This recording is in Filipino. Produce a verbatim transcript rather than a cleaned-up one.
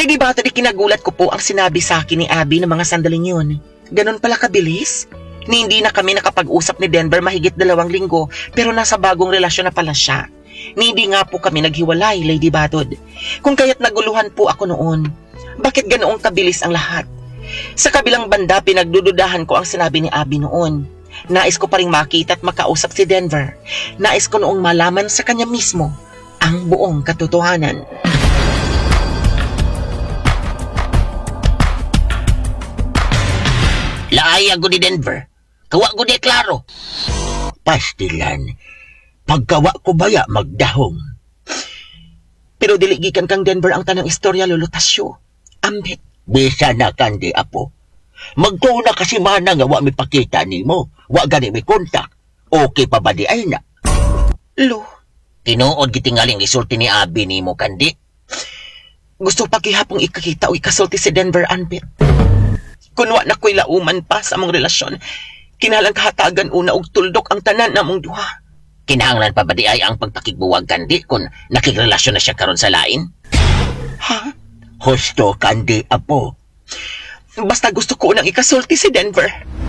Lady Battery, kinagulat ko po ang sinabi sa akin ni Abby ng mga sandaling yun. Ganon pala kabilis? Ni hindi na kami nakapag-usap ni Denver mahigit dalawang linggo, pero nasa bagong relasyon na pala siya. Ni hindi nga po kami naghiwalay, Lady Batod. Kung kaya't naguluhan po ako noon. Bakit ganoong kabilis ang lahat? Sa kabilang banda, pinagdududahan ko ang sinabi ni Abby noon. Nais ko pa ring makita at makausap si Denver. Nais ko noong malaman sa kanya mismo ang buong katotohanan. Laaya ko ni Denver. Kawa ko di klaro. Pastilan. Pagkawa ko baya magdahom. Pero diligikan kang Denver ang tanang istorya, Lulutasyo. Ambit. Bisa na kandi, apo. Magtuo na kasi mana nga wa mi pakita ni mo. Wa gani mi kontak. Okay pa ba di ay na? Lo. Tinuod gitingaling isulti ni Abby ni mo, kandi. Gusto pa kihapong ikakita o ikasulti si Denver, Ambit. Kunwa na ko'y lauman pa sa among relasyon, kinalang kahatagan una og tuldok ang tanan namong duha. Kinahanglan pa ba di ay ang pagpakigbuwag, kandi, kung nakikrelasyon na siya karon sa lain? Ha? Husto kandi, apo. Basta gusto ko unang ikasulti si Denver.